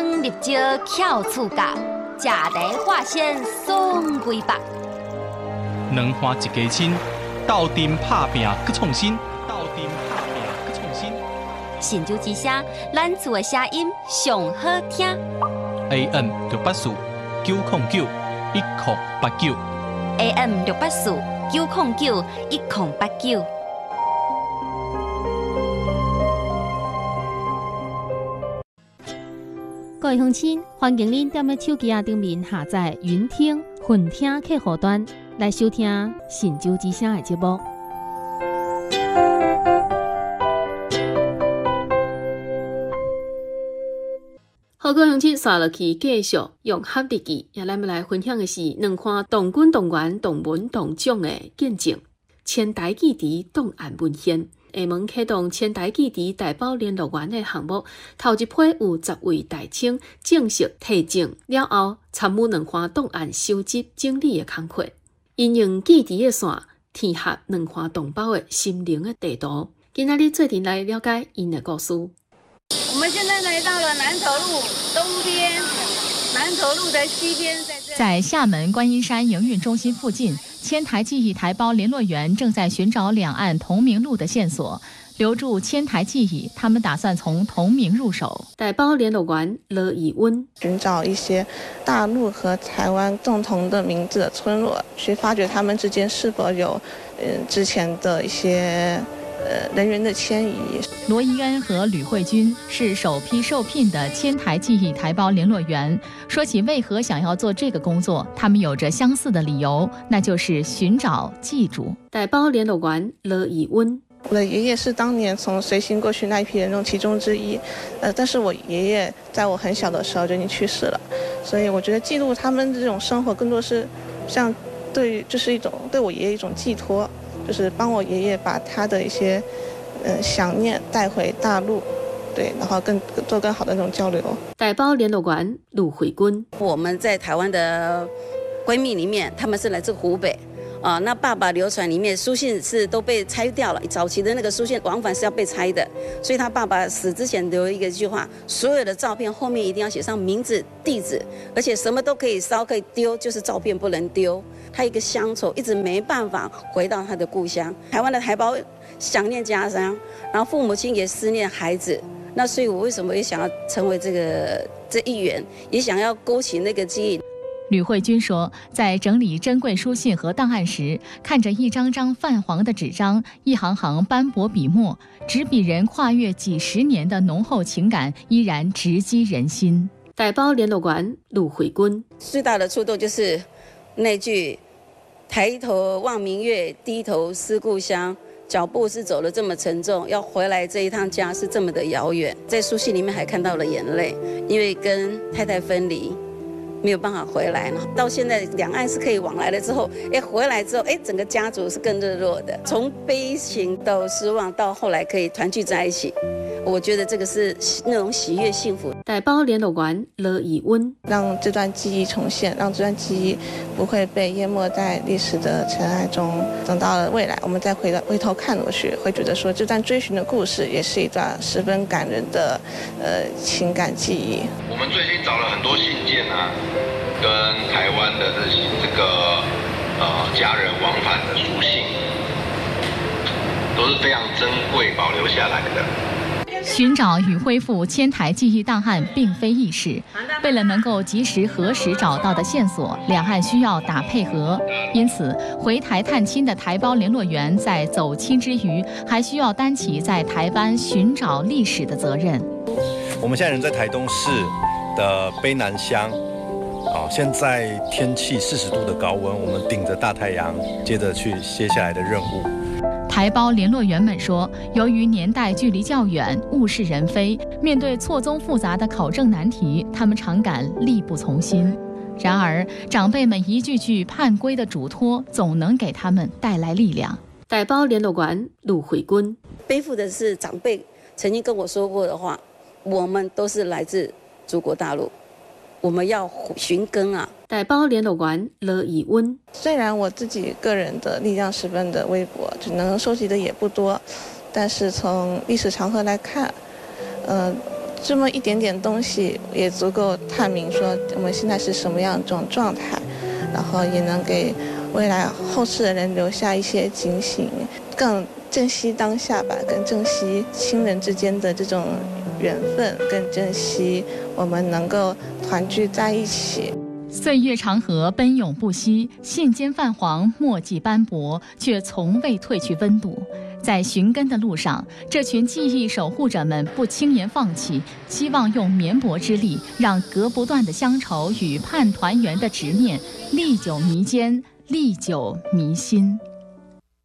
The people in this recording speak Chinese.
光入招巧处教，食台化身送归北。 两花一家亲，斗阵拍拼去创新，斗阵拍拼去创新。 神州之声，咱厝的声音上好听。 AM 684-909-1089。 AM 684-909-1089。 各位乡亲，欢迎您踮咧手机顶面下载云听、混听客户端来收听神州之声的节目。好，各位乡亲，刷落去继续用合日记，也咱们来分享的是两款动军动员动文动奖的见证。千台记忆档案文献。下门启动千台记忆大宝联络员的项目，头一批有10位大青正式提证了后，参与两款档案收集整理的工作，因用记忆的线填合两款同胞的心灵的地图。今仔日做阵来了解因的故事。 我们现在来到了南投路东边，南投路的西边， 在厦门观音山营运中心附近，千台记忆台胞联络员正在寻找两岸同名录的线索，留住千台记忆。他们打算从同名入手。 台胞联络员罗以温寻找一些大陆和台湾共同的名字的村落，去发掘他们之间是否有之前的一些人员的迁移。 罗伊恩和吕慧君是首批受聘的千台记忆台胞联络员。说起为何想要做这个工作，他们有着相似的理由，那就是寻找记住。 台胞联络员罗以温， 我的爷爷是当年从随行过去那一批人中其中之一，但是我爷爷在我很小的时候就已经去世了，所以我觉得记录他们这种生活更多是像就是一种对我爷爷一种寄托，就是帮我爷爷把他的一些想念带回大陆，对，然后做更好的那种交流。 台胞联络员鲁慧君， 我们在台湾的闺蜜里面，他们是来自湖北。那爸爸流传里面书信是都被拆掉了，早期的那个书信往返是要被拆的，所以他爸爸死之前留一句话：所有的照片后面一定要写上名字、地址，而且什么都可以烧可以丢，就是照片不能丢。他一个乡愁，一直没办法回到他的故乡。台湾的台胞想念家乡，然后父母亲也思念孩子。那所以我为什么也想要成为这一员，也想要勾起那个记忆。 吕慧君说，在整理珍贵书信和档案时，看着一张张泛黄的纸张，一行行斑驳笔墨，执笔人跨越几十年的浓厚情感依然直击人心。 台胞联络员鲁慧君， 最大的触动就是那句抬头望明月，低头思故乡，脚步是走得这么沉重，要回来这一趟家是这么的遥远。在书信里面还看到了眼泪，因为跟太太分离没有办法回来，到现在两岸是可以往来了之后，回来之后，整个家族是更热络的，从悲情到失望，到后来可以团聚在一起，我觉得这个是那种喜悦幸福。 台胞联络员罗以温， 让这段记忆重现，让这段记忆不会被淹没在历史的尘埃中。等到了未来，我们再回头看过去，会觉得说这段追寻的故事也是一段十分感人的情感记忆。 我们最近找了很多信件啊，跟台湾的这个家人往返的书信，都是非常珍贵保留下来的。 寻找与恢复千台记忆档案并非易事，为了能够及时核实找到的线索，两岸需要打配合。因此，回台探亲的台胞联络员在走亲之余，还需要担起在台湾寻找历史的责任。 我们现在人在台东市的卑南乡，现在天气40度的高温，我们顶着大太阳，接着去接下来的任务。 台胞联络员们说，由于年代距离较远，物是人非，面对错综复杂的考证难题，他们常感力不从心。然而，长辈们一句句盼归的嘱托，总能给他们带来力量。 台胞联络员鲁慧君， 背负的是长辈曾经跟我说过的话：我们都是来自祖国大陆，我们要寻根啊！ 台胞联络员罗以温， 虽然我自己个人的力量十分的微薄，就能收集的也不多，但是从历史长河来看， 这么一点点东西也足够探明说我们现在是什么样一种状态，然后也能给未来后世的人留下一些警醒，更珍惜当下吧，更珍惜亲人之间的这种缘分，更珍惜我们能够团聚在一起。 岁月长河奔涌不息，信笺泛黄，墨迹斑驳，却从未褪去温度。在寻根的路上，这群记忆守护者们不轻言放弃，希望用绵薄之力，让隔不断的乡愁与盼团圆的执念历久弥坚，历久弥新。